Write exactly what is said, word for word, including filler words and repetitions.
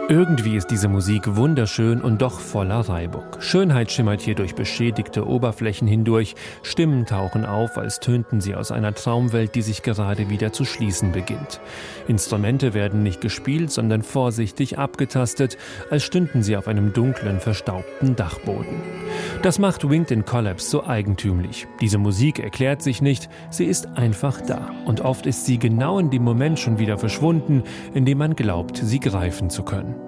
Irgendwie ist diese Musik wunderschön und doch voller Reibung. Schönheit schimmert hier durch beschädigte Oberflächen hindurch, Stimmen tauchen auf, als tönten sie aus einer Traumwelt, die sich gerade wieder zu schließen beginnt. Instrumente werden nicht gespielt, sondern vorsichtig abgetastet, als stünden sie auf einem dunklen, verstaubten Dachboden. Das macht Winged in Collapse so eigentümlich. Diese Musik erklärt sich nicht, sie ist einfach da. Und oft ist sie genau in dem Moment schon wieder verschwunden, in dem man glaubt, sie greifen zu können.